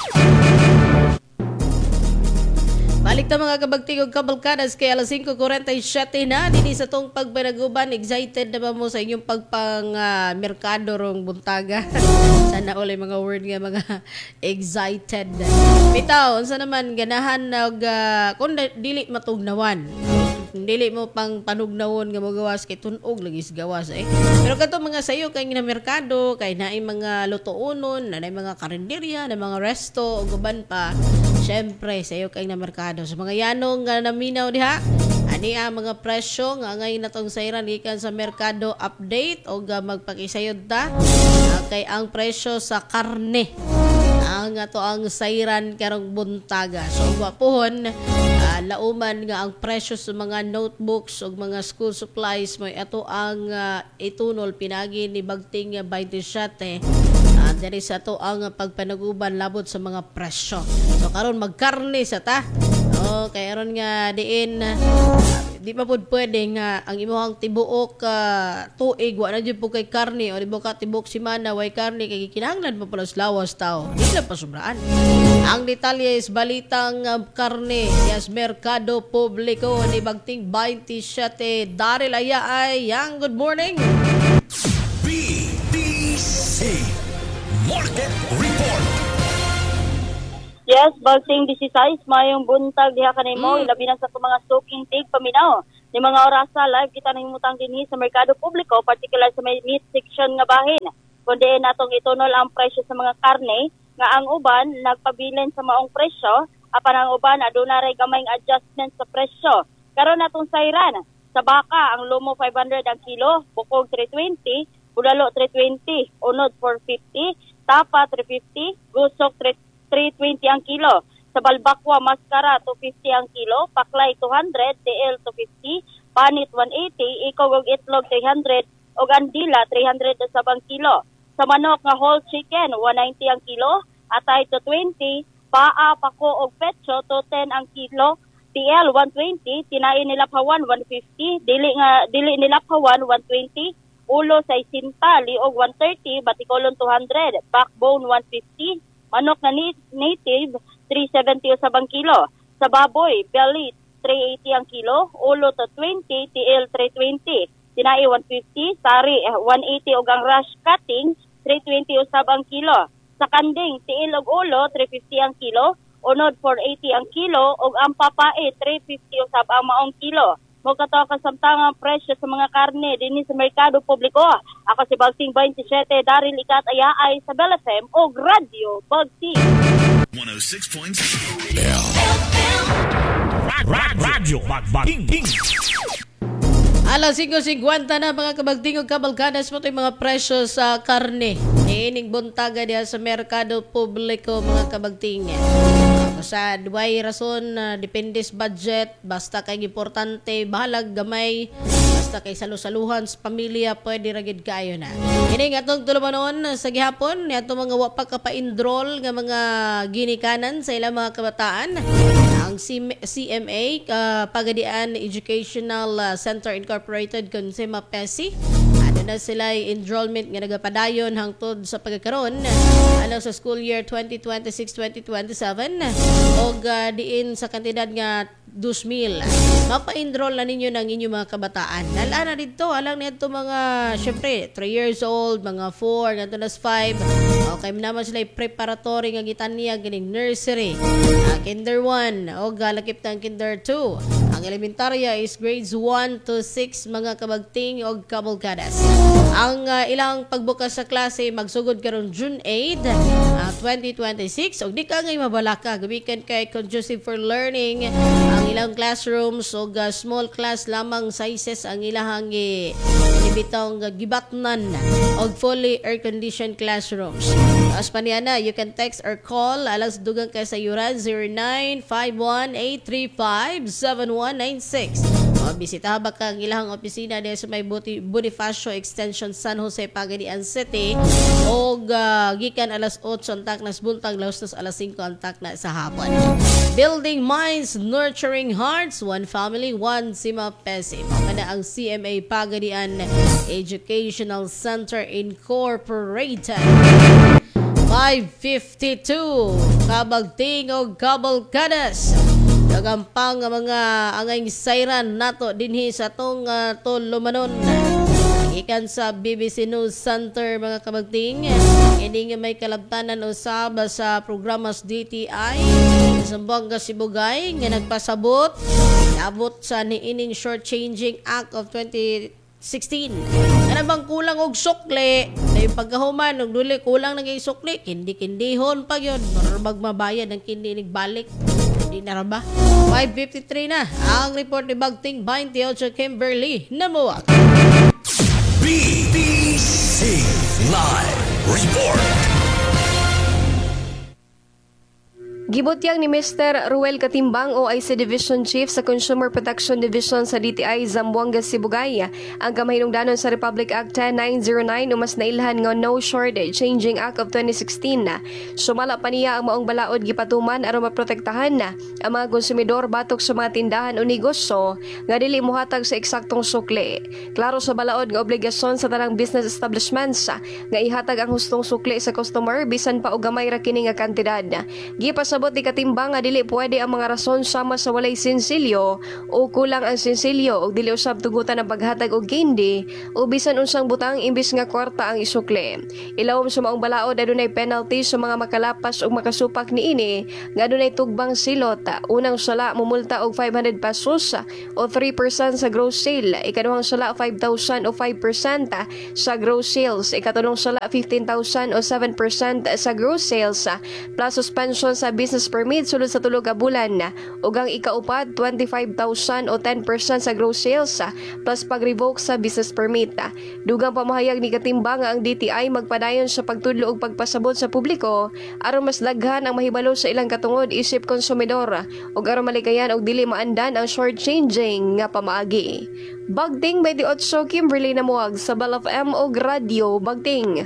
Balik ta mga kabagting og kabalkadas kay alas 5:47 na dinhi sa tong pagpanaguban. Excited na ba mo sa inyong pagpang merkado rong buntaga? Sana ulay mga word nga mga excited. Bitaw, unsa naman ganahan og kun dili matugnawan. Dili mo pang panugnawon nga magawas kay tunog lagi gawas Pero kato mga sayo kay na merkado, kay naay mga lutoonon, naay mga karinderya, na mga resto ug uban pa. Syempre sayo kay na merkado. Sa mga yanong nga naminaw diha, ani ang mga presyo nga ngayon natong sayran gikan sa merkado update o magpakisayod ta. Kay ang presyo sa karne ang ato ang sayran karong buntaga. So wapuhon lauman nga ang presyo sa mga notebooks o mga school supplies may ato ang itunol pinagi ni bagting 27 Diri sa to ang pagpanaguban labot sa mga presyo. So karon magkarne sa ta. Kaya ron nga diin di pa pud pwede nga ang imong tibuok tuig wa na jud po kay karne o di ba ka tibuok semana way karne kay kinahanglan pa pala sa lawas tao. Di na pa sobraan. Ang detalye is balitang karne yes Merkado Publiko ni Bagting 27 Daryl Ayaay. Yang good morning.
BDC Market Report.
Yes, Bagting 16, mayong buntag diha kanimo, ilabi na sa mga soaking tig paminaw. Ni mga orasa live kita nahimutang dinhi sa Merkado Publiko, particular sa may meat section nga bahin. Kundi natong itunol ang presyo sa mga karne nga ang uban nagpabilin sa maong presyo, apan ang uban aduna ray gamayng adjustment sa presyo. Karon natong sayran sa baka ang lumo 500 ang kilo, bukog 320, bulalo 320, unod 450, tapa 350, gusok 320 ang kilo. Sa balbakwa, maskara 250 ang kilo, paklay 200, TL 250, panit 180, ikog og itlog 300, og andila 300 sa bang kilo. Sa manok nga whole chicken 190 ang kilo, atay 220, paa, pako og petso 210 ang kilo, TL 120, tinain nila pawan 150, dili nila pawan 120, ulo sa 60, liog 130, batikolon 200, backbone 150, manok na native, 370 sa bang kilo. Sa baboy, belly, 380 ang kilo. Ulo to 20, TL 320. Tinai 150, sari 180 og ang rush cutting, 320 usab ang kilo. Sa kanding, TL og ulo, 350 ang kilo. Unod 480 ang kilo. Og ang papae, 350 usab ang maong kilo. Magkataw kasamtangang presyo sa mga karne dinhi sa Merkado Publiko. Ako si Bagting 27, Daryl Ikat Ayaay sa Bell FM o Radio Bagting.
106.7
Radio Bagting.
Alas 5.50 na mga kabagting o kabalkadas mo ito yung mga presyo sa karne. Iining buntaga diya sa Merkado Publiko mga kabagting. Sa duway rason, depende sa budget, basta kay importante, bahalag gamay, basta kay salusaluhan sa pamilya, pwede ragid kayo na. Ini nga itong tulumanon sa gihapon, nga itong mga wapak pa-enroll nga mga ginikanan sa ilang mga kabataan. Ang CMA, Pagadian Educational Center Incorporated, Consema PESI, na sila enrollment nga nagapadayon hangtod sa pagkakaroon sa school year 2026-2027 o diin sa kantidad nga 2,000. Mapa-enroll na ninyo ng inyong mga kabataan. Nalaan na dito, alang nito mga, syempre, 3 years old, mga 4, nga tunas 5. Okay, naman sila preparatory nga gitanya, ganing nursery. Kinder 1, o galakip ng Kinder 2. Ang elementarya is grades 1 to 6, mga kabagting o kabulkadas. Ang ilang pagbukas sa klase, magsugod karon June 8, 2026. O di ka ngay mabalaka, gabikan kay conducive for learning. Ang ilang classrooms o small class lamang sizes ang ilahang ibitong gibatnan o fully air-conditioned classrooms. As paniana, you can text or call alas dugang kay sa yuran 0951-835-7196. O bisita ba ka ang ilahang opisina dahil sa may Bonifacio Extension San Jose, Pagadian City o gikan alas 8 ang taknas buntag laos alas 5 ang takna sa hapon. Building minds, nurturing hearts, one family, one Sima Pesi. Makana ang CMA Pagadian Educational Center Incorporated. 5:52 kabagting o kabalkadas. Nagampang mga angay sayran nato dinhi sa tong tulumanon. Ikan sa BBC News Center mga kabagting. Ini nga may kalabtanan usab sa programas DTI sa Zamboanga Sibugay nga nagpasabot abot sa niining Short-Changing Act of 2016. Ano bang kulang og sukli? Na yung pagkahuman, og duli kulang na yung sukli, kindi-kindihon pa yun. Marabag mabayad ng kindi nagbalik. Hindi na ba? 5:53 na. Ang report ni Bagting 28 Kimberly Namuak.
BBC Live Report.
Gibutyag ni Mr. Ruel Katimbang o IC Division Chief sa Consumer Protection Division sa DTI Zamboanga, Sibugay ang kamahinungdanon sa Republic Act 10909 o mas nailhan nga No Short Changing Act of 2016. Sumala pa niya ang maong balaod gipatuman aron maprotektahan ang mga konsumidor batok sa mga tindahan o negosyo nga dili mohatag sa eksaktong sukli. Klaro sa balaod nga obligasyon sa tanang business establishments nga ihatag ang hustong sukli sa customer bisan pa og gamay ra kini nga kantidad. Gipasabot ni Katimbang nga dili pwede ang mga rason sama sa walay sinsilyo o kulang ang sinsilyo o dili usab tugutan ang paghatag og candy o bisan unsang butang imbis nga kwarta ang isukli. Ilawom sa maong balaod adunay penalty sa mga makalapas o makasupak niini nga adunay tugbang silot. Unang sala mumulta og 500 pesos o 3% sa gross sale. Ikaduhang sala 5,000 o 5% sa gross sales. Ikatulong sala 15,000 o 7% sa gross sales plus suspension sa business permit sulod sa 3 ka bulan ug ang ikaupat 25,000 o 10% sa gross sales plus pag-revoke sa business permit. Dugang pamahayag ni Katimbang nga ang DTI magpadayon sa pagtudlo ug pagpasabot sa publiko aron mas daghan ang mahibalo sa ilang katungod isip konsumidor ug aron malikayan og dili maandan ang short-changing nga pamaagi. Bagting 28 Kimberly Namuag sa Bal of M og Radio Bagting.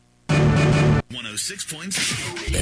106.7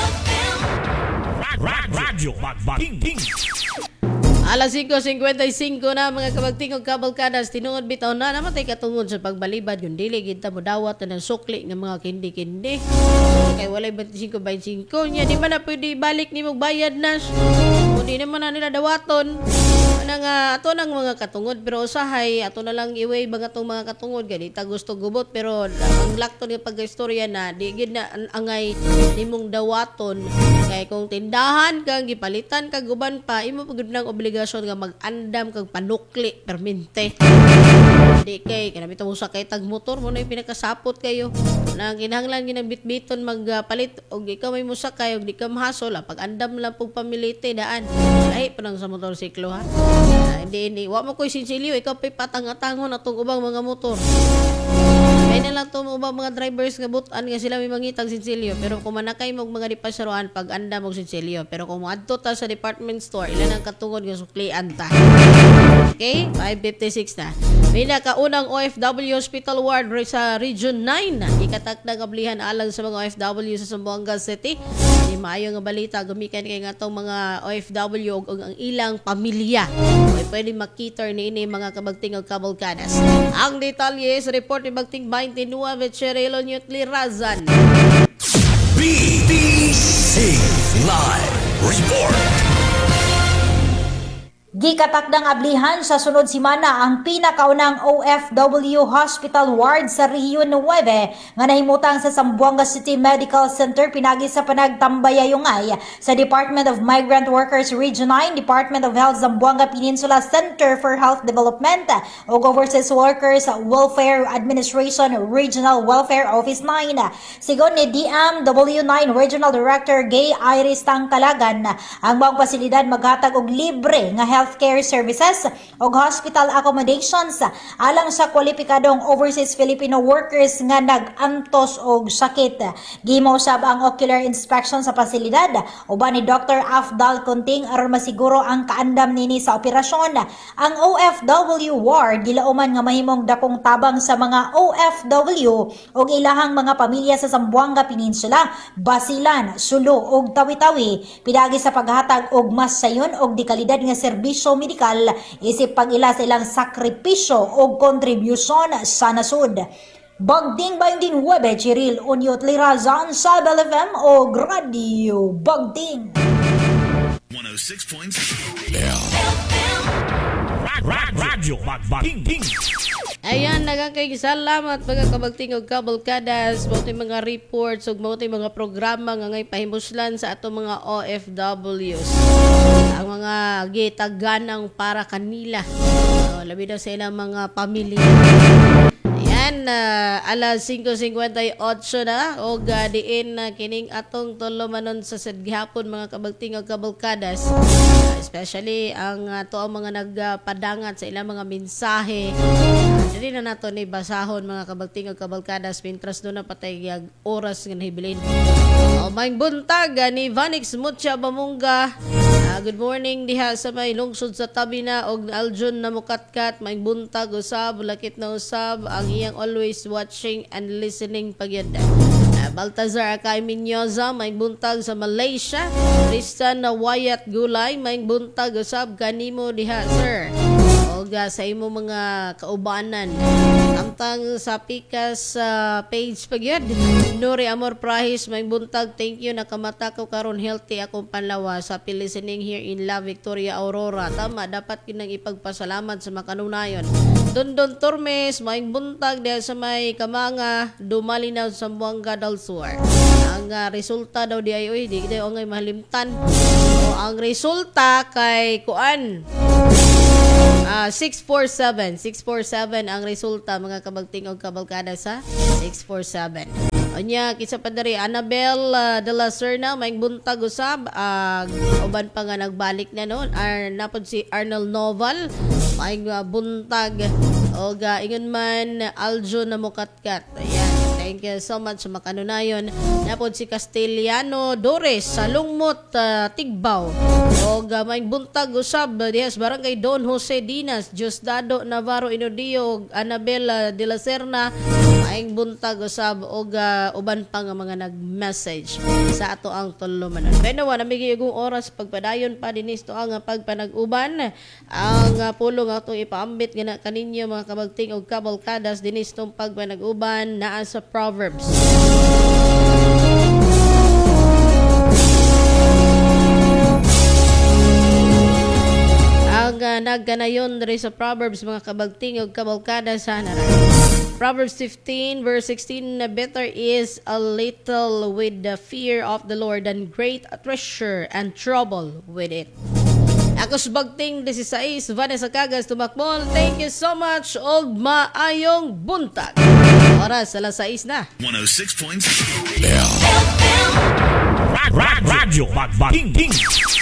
Radyo Bagbaking.
Alas 5:55 na mga kabagting og kabalkadas tinuod bitaw na namatay katungod sa pagbalibad yung dili kita mo dawat na ng sukli ng mga kindi-kindi. Kay walay 25 nya di man na pwede balik nimo bayad na. Di naman na nila dawaton. Ato nang mga katungod pero usahay ato na lang iway mga tong mga katungod ganita gusto gubot pero ang lakton nga pag-istorya na di gid na angay nimong dawaton kay kung tindahan kang gipalitan kag uban pa imo pagud nang obligasyon nga mag-andam kag panukli permente. Di kay kanabitaw usa kay tag motor mo na pinakasapot kayo nang kinahanglan ginabitbiton magpalit og ikaw may musakay og di ka mahasol pag andam lang pug pamilite daan lahi pa nang sa motorsiklo ha. Hindi. Wa mo ko'y sinsilyo. Ikaw pa'y patang-atangon atong ubang mga motor. Kaya na lang itong ubang mga drivers nga butan nga sila may mangitag sinsilyo. Pero kung manakay mo mga dipasaroan pag anda mo sinsilyo. Pero kung maadto ta sa department store, ilan ang katungod nga suklian ta. Okay? 5:56 na. May nakaunang OFW Hospital Ward sa Region 9. Ikatakdang ablihan alang sa mga OFW sa Zamboanga City. Di maayo nga balita gumikan kay nga tong mga OFW ug ang ilang pamilya. Ay pwede makita ni ini mga kabagting ug kabalkadas. Ang detalye sa report ni Bagting 29 Cherelo Newtli Razan.
BBC Live Report.
Gikatakdang ablihan sa sunod simana ang pinakaunang OFW Hospital Ward sa Region 9 nga nahimutang sa Zamboanga City Medical Center pinagi sa panagtambayayungay sa Department of Migrant Workers Region 9, Department of Health Zamboanga Peninsula Center for Health Development ug Overseas Workers Welfare Administration Regional Welfare Office 9. Sigon ni DMW9 Regional Director Gay Iris Tangkalagan, ang mga pasilidad maghatag og libre nga healthcare services o hospital accommodations alang sa kwalipikadong overseas Filipino workers nga nag-antos og sakit. Gimaw sab ang ocular inspection sa pasilidad uban ni Dr. Afdal Kunting aron masiguro ang kaandam nini sa operasyon. Ang OFW ward gilauman nga mahimong dakong tabang sa mga OFW ug ilahang mga pamilya sa Zamboanga Peninsula, Basilan, Sulu ug Tawi-Tawi pinagi sa paghatag og mas sayon og dekalidad nga serbisyo medikal isip pag-ila sa ilang sakripisyo o kontribusyon sa nasud. Bagting 29 Chiril Unyot Lirazan sa Bal FM o Radio Bagting
106.7
Radyo Bagbaking.
Ayan, nagkakagisalamat mga kabagting og kabalkadas, mauti mga reports ug mauti mga programa nga ngay pahimuslan sa ato mga OFWs. Ang mga gitaganang para kanila. Labi daw sa ilang mga pamilya. Ayan, Ayan, alas 5:58 na o diin kining atong tulumanon sa sadgihapon mga kabagting o kabalkadas. Especially ang to ang mga nagpadangat sa ilang mga mensahe. Dili na nato ni basahon mga kabagting o kabalkadas mintras do na patay oras nga nahibilin. May buntag ni Vanix Mucha Bamunga. Good morning diha sa may lungsod sa tabi na og Aljon na mukatkat. May buntag usab, lakit na usab ang iyang always watching and listening pagyud. Baltazar Akay Minyoza, may buntag sa Malaysia. Tristan na Wyatt Gulay, may buntag usab kanimo diha sir. Og sa imo mga kaubanan. Amtang sa Pikas page pagyud. Nuri Amor Prahis, may buntag, thank you nakamata ko karon healthy akong panlawa sa listening here in La Victoria Aurora. Tama, dapat kinang ipagpasalamat sa makanunayon. Dondon Tormes, may buntag dahil sa may Kamanga, dumalinaw sa Buanga del Sur. Ang resulta daw di ay di daw ngay mahalimtan. O, ang resulta kay kuan 647 ang resulta mga kabagting og kabalkada sa 647. Onya kisa pa diri Annabel de la Serna may buntag usab uban pa nga nagbalik na noon napod si Arnold Noval may buntag og ingon man Aljo na mukatkat. Ayan, thank you so much sa makanunayon. Napod si Castellano Dores sa Lungmot Tigbaw og may buntag usab diha sa barangay Don Jose Dinas Diosdado Navarro Inodio og Annabel de la Serna may buntag usab og uban pa nga mga nag-message sa ato ang tulumanon. Pero wala namigi igong oras pagpadayon pa dinis to ang pagpanag-uban ang pulong atong ipaambit nga kaninyo mga kabagting og kabalkadas dinis tong pagpanag-uban naa sa Proverbs. Ang nagganayon diri sa Proverbs mga kabagting og kabalkadas sana. Proverbs 15 verse 16, better is a little with the fear of the Lord than great treasure and trouble with it. Ako subagting 16, Vanessa Cagas Tumakmol. Thank you so much og maayong buntag. Oras alas 6 na.
106.7
Radyo Magbating.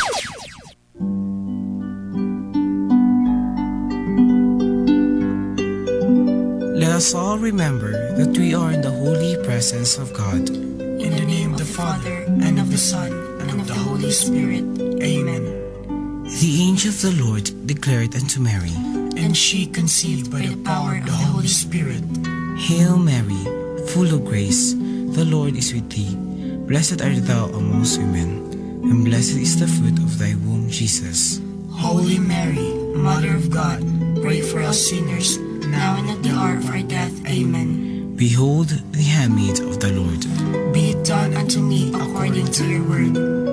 Let us all remember that we are in the holy presence of God.
In the name of the Father, and of the Son, and of the Holy Spirit. Amen.
The angel of the Lord declared unto Mary,
and she conceived by the power of the Holy Spirit.
Hail Mary, full of grace, the Lord is with thee. Blessed art thou amongst women, and blessed is the fruit of thy womb, Jesus.
Holy Mary, Mother of God, pray for us sinners, now and at the hour of our death. Amen.
Behold the handmaid of the Lord.
Be it done unto me according to your word.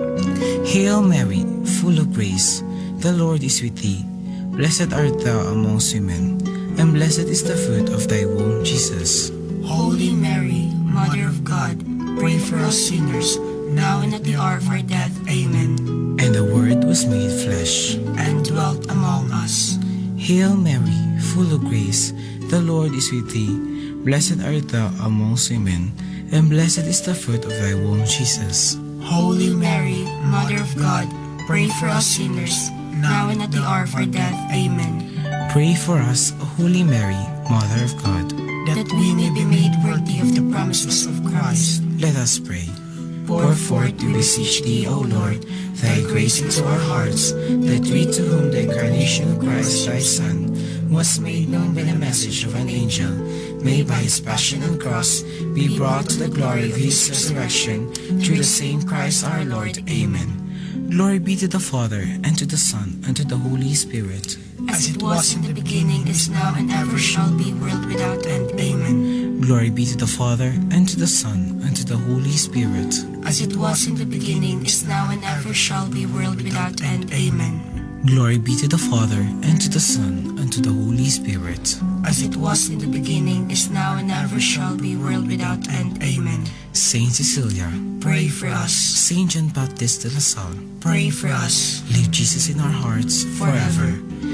Hail Mary, full of grace, the Lord is with thee. Blessed art thou amongst women, and blessed is the fruit of thy womb, Jesus.
Holy Mary, Mother of God, pray for us sinners, now and at the hour of our death. Amen.
And the Word was made flesh,
and dwelt among us.
Hail Mary, full of grace, the Lord is with thee. Blessed art thou amongst women, and blessed is the fruit of thy womb, Jesus.
Holy Mary, Mother of God, pray for us sinners, now and at the hour of our death. Amen.
Pray for us, Holy Mary, Mother of God,
that we may be made worthy of the promises of Christ.
Let us pray.
Pour forth, we beseech thee, O Lord, thy grace into our hearts, that we to whom the incarnation of Christ thy Son was made known by the message of an angel, may by his passion and cross be brought to the glory of his resurrection, through the same Christ our Lord. Amen.
Glory be to the Father, and to the Son, and to the Holy Spirit.
As it was in the beginning, is now, and ever shall be, world without end. Amen.
Glory be to the Father, and to the Son, and to the Holy Spirit.
As it was in the beginning, is now, and ever shall be, world without end. Amen.
Glory be to the Father, and to the Son, and to the Holy Spirit.
As it was in the beginning, is now, and ever shall be, world without end. Amen.
Saint Cecilia,
pray for us.
Saint John Baptist de la Salle,
pray for us.
Leave Jesus in our hearts forever.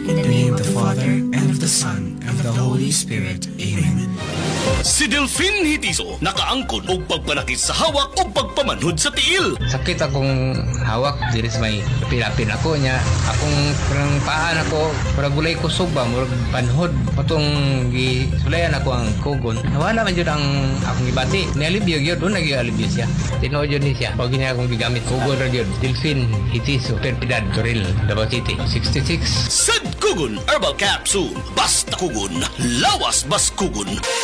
In the name of the Father, and of the Son, and of the Holy Spirit. Amen.
Si Delfin Hitiso nakaangkon og pagpanakit sa hawak o pagpamanhod sa tiil.
Sakit akong hawak, diri sa may pilapin ako niya. Akong parang paan ako, parang gulay ko suba, murag panhod. Matong gisulayan ako ang kugon. Nawala man yun ang akong ibati. Nialibyo yun, doon nag-ialibyo siya. Tinood yun siya. Pag niya akong gigamit, kugon rin yun. Delfin Hitiso, Perpidad, Toril, Davao City, 66.
Sad Kugon Herbal Capsule. Basta kugon, lawas bas kugon.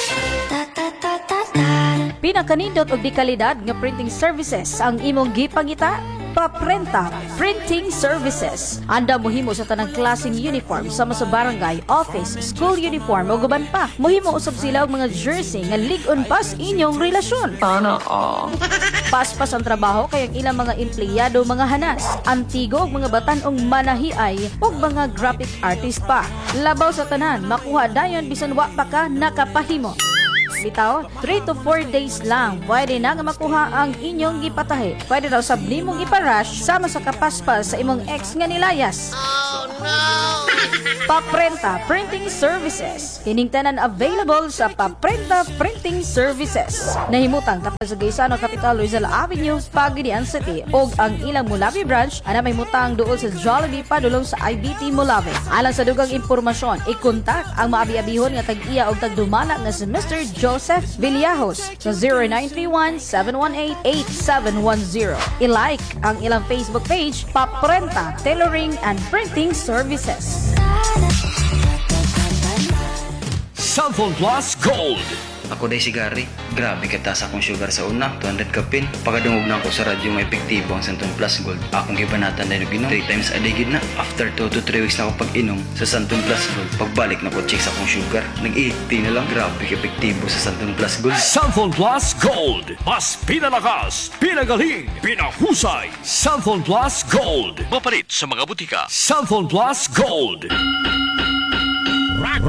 Pinakanindot og di kalidad nga printing services ang imong gipangita. Paprenta Printing Services. Anda mohimo sa tanang klaseng uniform sama sa barangay, office, school uniform o guban pa. Mohimo usab sila og mga jersey nga lig-on pas inyong relasyon. Paspas ang trabaho kay ang ilang mga empleyado mga hanas, antigo og mga batan-ong manahiay ug mga graphic artist pa. Labaw sa tanan, makuha dayon bisan wa pa ka nakapahimo. Bitaw, 3 to 4 days lang pwede na nga makuha ang inyong gipatahi. Pwede daw sabli mong iparush sama sa kapaspas sa imong ex nga nilayas. Oh no! Paprenta Printing Services. Kining tanan available sa Paprenta Printing Services. Nahimutang tapos sa Gaisano Capital Rizal Avenue, Pagadian City. Og ang ilang Mulawi branch ana may mutang duol sa Jollibee padulong sa IBT Mulawi. Alang sa dugang impormasyon, i-kontak ang maabi-abihon nga tag-iya og tagdumala nga si Mr. Joseph Villajos sa 0931-718-8710. I-like ang ilang Facebook page, Paprenta Tailoring and Printing Services.
Cellphone Plus Gold.
Ako day sigari. Grabe kataas akong sugar sa una, 200 kapin. Pagkadungog na ako sa radyo may epektibo ang Santon Plus Gold. Akong gibanatan dahil ginom 3 times a day gid na. After 2 to 3 weeks na ako pag-inom sa Santon Plus Gold. Pagbalik na ko check sa akong sugar, nag-80 na lang. Grabe epektibo sa Santon Plus Gold.
Cellphone Plus Gold. Mas pinalakas, pinagaling, pinahusay. Cellphone Plus Gold. Mapalit sa mga butika. Cellphone Plus Gold.